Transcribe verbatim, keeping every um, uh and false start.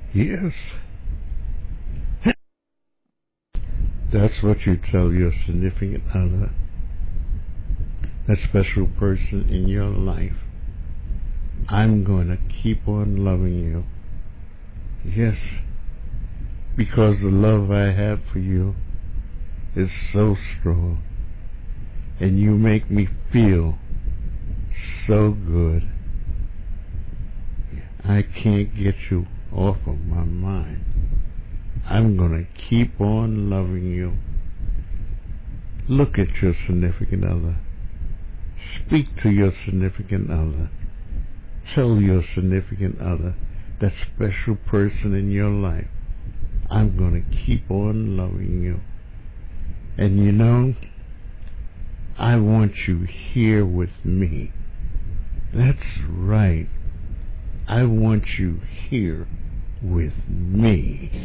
Yes. That's what you tell your significant other, that special person in your life. I'm going to keep on loving you. Yes, because the love I have for you is so strong, and you make me feel so good. I can't get you off of my mind. I'm going to keep on loving you. Look at your significant other. Speak to your significant other. Tell your significant other, that special person in your life, I'm going to keep on loving you. And you know, I want you here with me. That's right. I want you here with me.